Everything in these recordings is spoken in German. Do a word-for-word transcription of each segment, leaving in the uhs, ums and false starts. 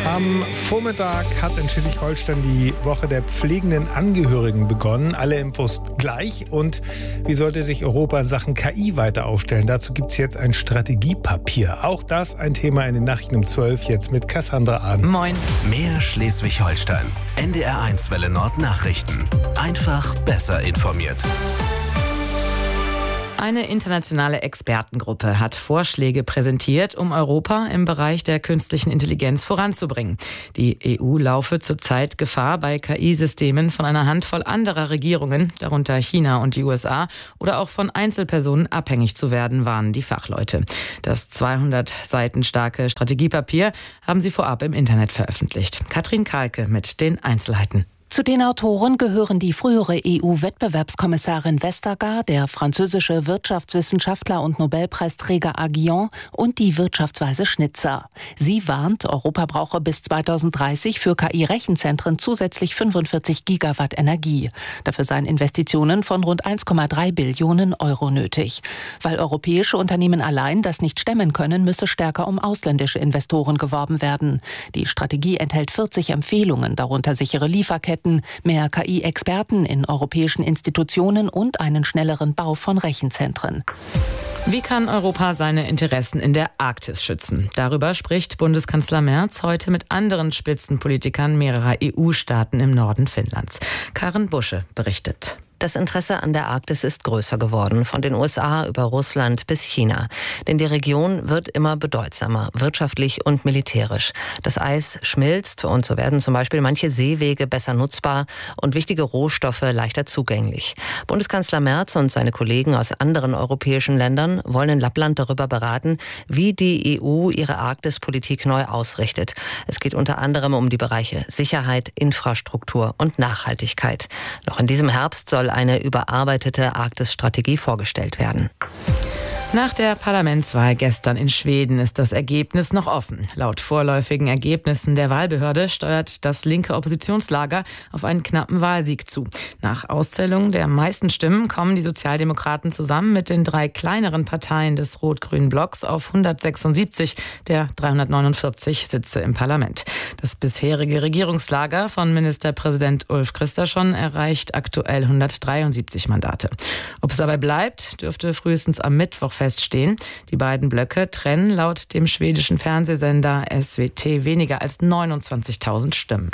Am Vormittag hat in Schleswig-Holstein die Woche der pflegenden Angehörigen begonnen. Alle Infos gleich. Und wie sollte sich Europa in Sachen K I weiter aufstellen? Dazu gibt es jetzt ein Strategiepapier. Auch das ein Thema in den Nachrichten um zwölf, jetzt mit Cassandra Ahn. Moin. Mehr Schleswig-Holstein. N D R eins Welle Nord Nachrichten. Einfach besser informiert. Eine internationale Expertengruppe hat Vorschläge präsentiert, um Europa im Bereich der künstlichen Intelligenz voranzubringen. Die E U laufe zurzeit Gefahr, bei K I-Systemen von einer Handvoll anderer Regierungen, darunter China und die U S A, oder auch von Einzelpersonen abhängig zu werden, warnen die Fachleute. Das zweihundert Seiten starke Strategiepapier haben sie vorab im Internet veröffentlicht. Katrin Kahlke mit den Einzelheiten. Zu den Autoren gehören die frühere E U-Wettbewerbskommissarin Vestager, der französische Wirtschaftswissenschaftler und Nobelpreisträger Aguillon und die Wirtschaftsweise Schnitzer. Sie warnt, Europa brauche bis zweitausenddreißig für K I-Rechenzentren zusätzlich fünfundvierzig Gigawatt Energie. Dafür seien Investitionen von rund eins Komma drei Billionen Euro nötig. Weil europäische Unternehmen allein das nicht stemmen können, müsse stärker um ausländische Investoren geworben werden. Die Strategie enthält vierzig Empfehlungen, darunter sichere Lieferketten, mehr K I-Experten in europäischen Institutionen und einen schnelleren Bau von Rechenzentren. Wie kann Europa seine Interessen in der Arktis schützen? Darüber spricht Bundeskanzler Merz heute mit anderen Spitzenpolitikern mehrerer E U-Staaten im Norden Finnlands. Karen Busche berichtet. Das Interesse an der Arktis ist größer geworden, von den U S A über Russland bis China. Denn die Region wird immer bedeutsamer, wirtschaftlich und militärisch. Das Eis schmilzt und so werden zum Beispiel manche Seewege besser nutzbar und wichtige Rohstoffe leichter zugänglich. Bundeskanzler Merz und seine Kollegen aus anderen europäischen Ländern wollen in Lappland darüber beraten, wie die E U ihre Arktispolitik neu ausrichtet. Es geht unter anderem um die Bereiche Sicherheit, Infrastruktur und Nachhaltigkeit. Noch in diesem Herbst soll eine überarbeitete Arktis-Strategie vorgestellt werden. Nach der Parlamentswahl gestern in Schweden ist das Ergebnis noch offen. Laut vorläufigen Ergebnissen der Wahlbehörde steuert das linke Oppositionslager auf einen knappen Wahlsieg zu. Nach Auszählung der meisten Stimmen kommen die Sozialdemokraten zusammen mit den drei kleineren Parteien des rot-grünen Blocks auf hundertsechsundsiebzig der dreihundertneunundvierzig Sitze im Parlament. Das bisherige Regierungslager von Ministerpräsident Ulf Kristersson erreicht aktuell hundertdreiundsiebzig Mandate. Ob es dabei bleibt, dürfte frühestens am Mittwoch feststehen. Die beiden Blöcke trennen laut dem schwedischen Fernsehsender S W T weniger als neunundzwanzigtausend Stimmen.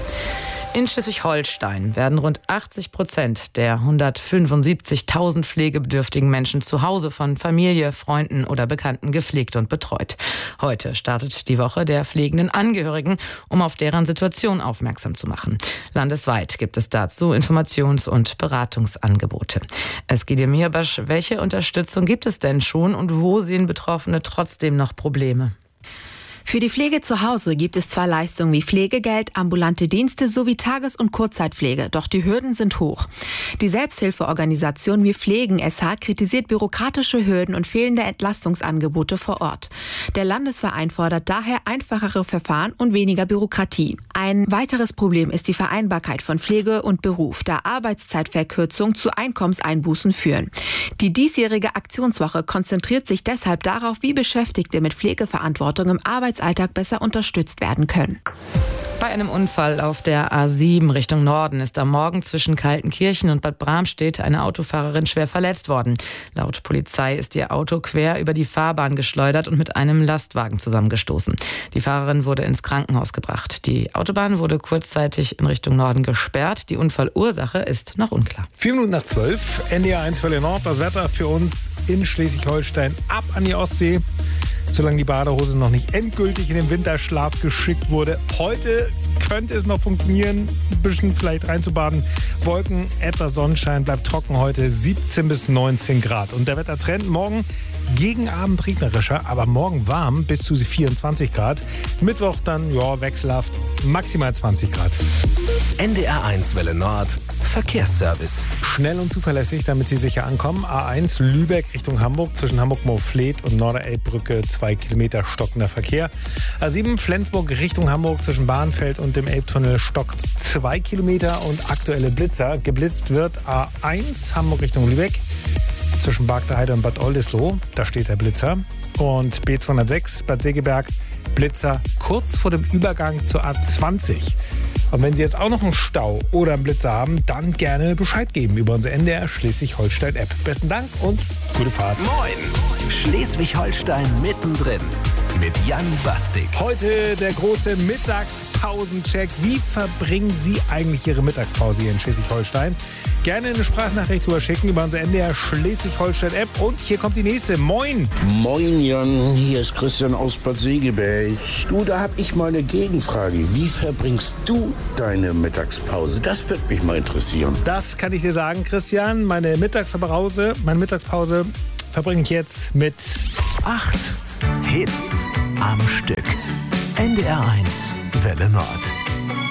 In Schleswig-Holstein werden rund achtzig Prozent der hundertfünfundsiebzigtausend pflegebedürftigen Menschen zu Hause von Familie, Freunden oder Bekannten gepflegt und betreut. Heute startet die Woche der pflegenden Angehörigen, um auf deren Situation aufmerksam zu machen. Landesweit gibt es dazu Informations- und Beratungsangebote. Eskide Mirbasch, welche Unterstützung gibt es denn schon und wo sehen Betroffene trotzdem noch Probleme? Für die Pflege zu Hause gibt es zwar Leistungen wie Pflegegeld, ambulante Dienste sowie Tages- und Kurzzeitpflege, doch die Hürden sind hoch. Die Selbsthilfeorganisation Wir Pflegen S H kritisiert bürokratische Hürden und fehlende Entlastungsangebote vor Ort. Der Landesverein fordert daher einfachere Verfahren und weniger Bürokratie. Ein weiteres Problem ist die Vereinbarkeit von Pflege und Beruf, da Arbeitszeitverkürzung zu Einkommenseinbußen führen. Die diesjährige Aktionswoche konzentriert sich deshalb darauf, wie Beschäftigte mit Pflegeverantwortung im Arbeitsalltag besser unterstützt werden können. Bei einem Unfall auf der A sieben Richtung Norden ist am Morgen zwischen Kaltenkirchen und Bad Bramstedt eine Autofahrerin schwer verletzt worden. Laut Polizei ist ihr Auto quer über die Fahrbahn geschleudert und mit einem Lastwagen zusammengestoßen. Die Fahrerin wurde ins Krankenhaus gebracht. Die Autobahn wurde kurzzeitig in Richtung Norden gesperrt. Die Unfallursache ist noch unklar. Vier Minuten nach zwölf, N D R eins Welle Nord. Das Wetter für uns in Schleswig-Holstein ab an die Ostsee. Solange die Badehose noch nicht endgültig in den Winterschlaf geschickt wurde. Heute könnte es noch funktionieren, ein bisschen vielleicht reinzubaden. Wolken, etwas Sonnenschein, bleibt trocken heute, siebzehn bis neunzehn Grad. Und der Wettertrend morgen gegen Abend regnerischer, aber morgen warm, bis zu vierundzwanzig Grad. Mittwoch dann, ja, wechselhaft, maximal zwanzig Grad. N D R eins Welle Nord, Verkehrsservice. Schnell und zuverlässig, damit Sie sicher ankommen. A eins Lübeck Richtung Hamburg, zwischen Hamburg-Moorfleet und Norderelbbrücke, zwei Kilometer stockender Verkehr. A sieben Flensburg Richtung Hamburg, zwischen Bahnfeld und dem Elbtunnel stockt zwei Kilometer und aktuelle Blitzer. Geblitzt wird A eins Hamburg Richtung Lübeck, zwischen Bargteheide und Bad Oldesloe, da steht der Blitzer. und B zweihundertsechs Bad Segeberg Blitzer kurz vor dem Übergang zur A zwanzig. Und wenn Sie jetzt auch noch einen Stau oder einen Blitzer haben, dann gerne Bescheid geben über unsere N D R Schleswig-Holstein-App. Besten Dank und gute Fahrt. Moin! Schleswig-Holstein mittendrin mit Jan Bastik. Heute der große Mittagspausencheck. Wie verbringen Sie eigentlich Ihre Mittagspause hier in Schleswig-Holstein? Gerne eine Sprachnachricht drüber schicken über unsere N D R Schleswig-Holstein-App. Und hier kommt die nächste. Moin! Moin Jan, hier ist Christian aus Bad Segeberg. Du, da hab ich mal eine Gegenfrage. Wie verbringst du deine Mittagspause? Das würde mich mal interessieren. Das kann ich dir sagen, Christian. Meine Mittagspause, meine Mittagspause verbringe ich jetzt mit Acht Hits am Stück. N D R eins Welle Nord.